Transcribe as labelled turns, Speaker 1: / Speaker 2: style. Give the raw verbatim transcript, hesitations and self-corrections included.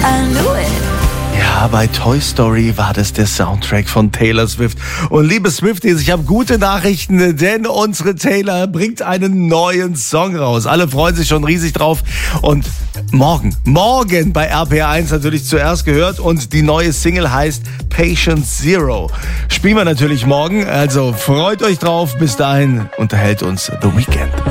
Speaker 1: I knew it.
Speaker 2: Ja, bei Toy Story war das der Soundtrack von Taylor Swift. Und liebe Swifties, ich habe gute Nachrichten, denn unsere Taylor bringt einen neuen Song raus. Alle freuen sich schon riesig drauf. Und morgen, morgen bei R P R eins natürlich zuerst gehört. Und die neue Single heißt Patience Zero. Spielen wir natürlich morgen, also freut euch drauf. Bis dahin unterhält uns The Weeknd.